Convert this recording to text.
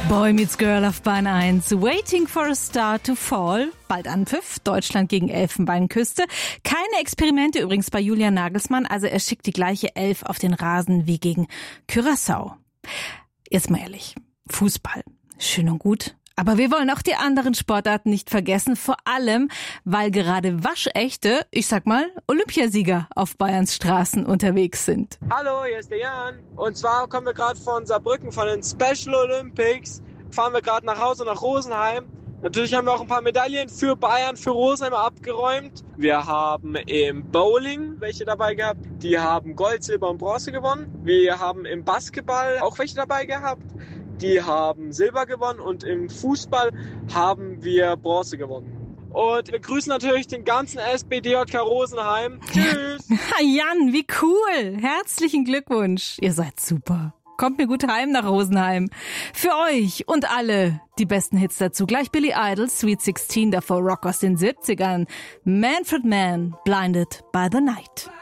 Boy Meets Girl auf Bahn 1. Waiting for a Star to Fall. Bald Anpfiff. Deutschland gegen Elfenbeinküste. Keine Experimente übrigens bei Julian Nagelsmann. Also er schickt die gleiche Elf auf den Rasen wie gegen Curaçao. Jetzt mal ehrlich. Fußball. Schön und gut. Aber wir wollen auch die anderen Sportarten nicht vergessen. Vor allem, weil gerade waschechte, ich sag mal, Olympiasieger auf Bayerns Straßen unterwegs sind. Hallo, hier ist der Jan. Und zwar kommen wir gerade von Saarbrücken, von den Special Olympics. Fahren wir gerade nach Hause, nach Rosenheim. Natürlich haben wir auch ein paar Medaillen für Bayern, für Rosenheim abgeräumt. Wir haben im Bowling welche dabei gehabt. Die haben Gold, Silber und Bronze gewonnen. Wir haben im Basketball auch welche dabei gehabt. Die haben Silber gewonnen und im Fußball haben wir Bronze gewonnen. Und wir grüßen natürlich den ganzen SBDJK Rosenheim. Tschüss! Jan, wie cool! Herzlichen Glückwunsch! Ihr seid super. Kommt mir gut heim nach Rosenheim. Für euch und alle die besten Hits dazu. Gleich Billy Idol, Sweet 16, davor Rock aus den 70ern. Manfred Mann, Blinded by the Night.